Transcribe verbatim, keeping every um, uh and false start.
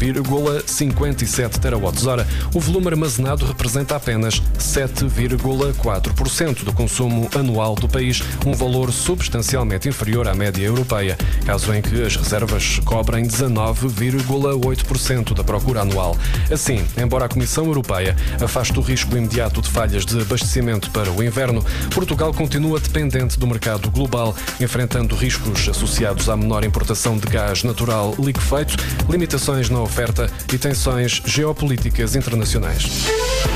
vírgula cinquenta e sete terawatts-hora. O volume armazenado representa apenas sete vírgula quatro por cento do consumo anual do país, um valor substancialmente inferior à média europeia, caso em que as reservas cobrem dezanove vírgula oito por cento da procura anual. Assim, embora a Comissão Europeia afaste o risco imediato de falhas de abastecimento para o inverno, Portugal continua dependente do mercado global, enfrentando riscos associados à menor importação de gás natural liquefeito, limitações na oferta e tensões geopolíticas internacionais.